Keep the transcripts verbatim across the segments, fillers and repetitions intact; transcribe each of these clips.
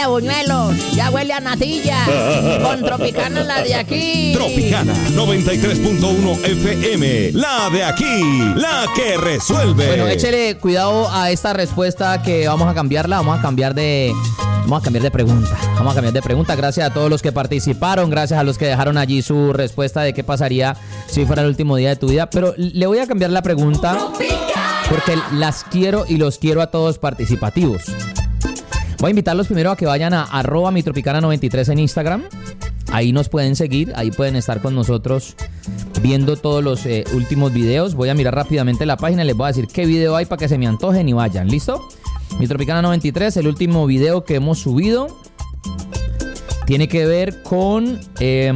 huele a buñuelos, ya huele a natilla. Con Tropicana, la de aquí. Tropicana noventa y tres punto uno F M, la de aquí, la que resuelve. Bueno, échele cuidado a esta respuesta que vamos a cambiarla. Vamos a cambiar de... Vamos a cambiar de pregunta. Vamos a cambiar de pregunta. Gracias a todos los que participaron. Gracias a los que dejaron allí su respuesta de qué pasaría si fuera el último día de tu vida. Pero le voy a cambiar la pregunta porque las quiero y los quiero a todos participativos. Voy a invitarlos primero a que vayan a arroba mi tropicana noventa y tres en Instagram. Ahí nos pueden seguir. Ahí pueden estar con nosotros viendo todos los eh, últimos videos. Voy a mirar rápidamente la página y les voy a decir qué video hay para que se me antojen y vayan. ¿Listo? Mi Tropicana noventa y tres, el último video que hemos subido tiene que ver con eh,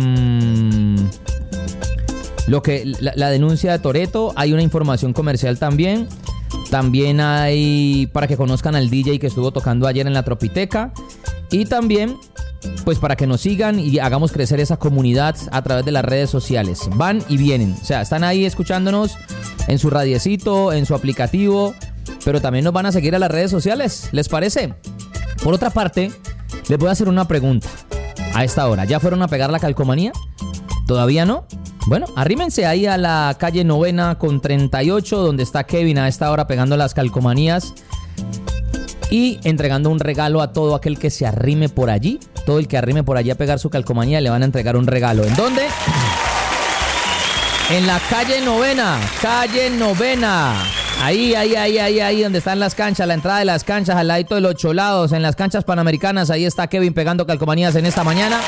lo que la, la denuncia de Toretto. Hay una información comercial también. También hay para que conozcan al D J que estuvo tocando ayer en la Tropiteca. Y también, pues para que nos sigan y hagamos crecer esa comunidad a través de las redes sociales. Van y vienen. O sea, están ahí escuchándonos en su radiecito, en su aplicativo. Pero también nos van a seguir a las redes sociales, ¿les parece? Por otra parte, les voy a hacer una pregunta a esta hora. ¿Ya fueron a pegar la calcomanía? ¿Todavía no? Bueno, arrímense ahí a la calle Novena con treinta y ocho, donde está Kevin a esta hora pegando las calcomanías y entregando un regalo a todo aquel que se arrime por allí. Todo el que arrime por allí a pegar su calcomanía le van a entregar un regalo. ¿En dónde? En la calle Novena, calle Novena. Ahí, ahí, ahí, ahí, ahí donde están las canchas, la entrada de las canchas, al ladito de los cholados, en las canchas panamericanas. Ahí está Kevin pegando calcomanías en esta mañana.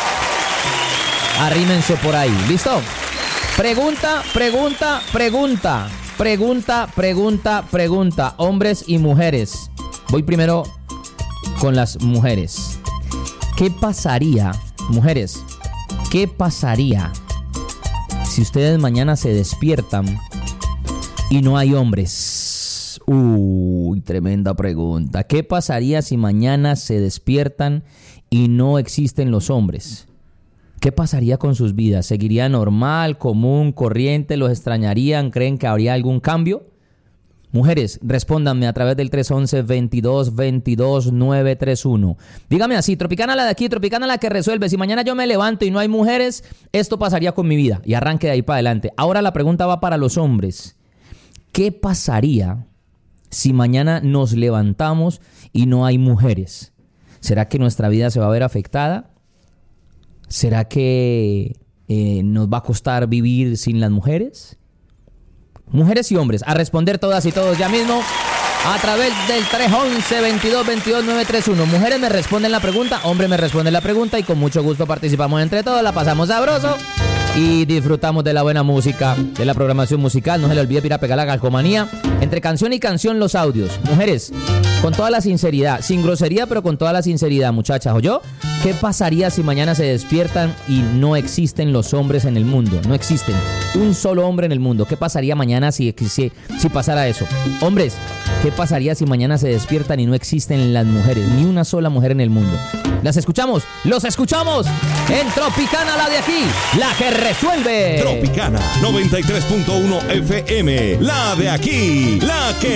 Arrímense por ahí, ¿listo? Pregunta, pregunta, pregunta. Pregunta, pregunta, pregunta. Hombres y mujeres. Voy primero con las mujeres. ¿Qué pasaría, mujeres, qué pasaría si ustedes mañana se despiertan y no hay hombres? Uy, tremenda pregunta. ¿Qué pasaría si mañana se despiertan y no existen los hombres? ¿Qué pasaría con sus vidas? ¿Seguiría normal, común, corriente? ¿Los extrañarían? ¿Creen que habría algún cambio? Mujeres, respóndanme a través del tres once, veintidós, veintidós, nueve tres uno. Dígame así, Tropicana la de aquí, Tropicana la que resuelve. Si mañana yo me levanto y no hay mujeres, esto pasaría con mi vida. Y arranque de ahí para adelante. Ahora la pregunta va para los hombres. ¿Qué pasaría si mañana nos levantamos y no hay mujeres? ¿Será que nuestra vida se va a ver afectada? ¿Será que eh, nos va a costar vivir sin las mujeres? Mujeres y hombres, a responder todas y todos ya mismo a través del tres once, veintidós, veintidós, nueve tres uno. Mujeres me responden la pregunta, hombres me responden la pregunta y con mucho gusto participamos entre todos, la pasamos sabroso y disfrutamos de la buena música, de la programación musical. No se le olvide ir a pegar la calcomanía. Entre canción y canción los audios. Mujeres, con toda la sinceridad, sin grosería, pero con toda la sinceridad, muchachas, ¿oyó? ¿Qué pasaría si mañana se despiertan y no existen los hombres en el mundo? No existen un solo hombre en el mundo. ¿Qué pasaría mañana si, si, si pasara eso? Hombres, ¿qué pasaría si mañana se despiertan y no existen las mujeres? Ni una sola mujer en el mundo. ¿Las escuchamos? ¡Los escuchamos! En Tropicana, la de aquí, la que resuelve. Tropicana noventa y tres punto uno F M, la de aquí, la que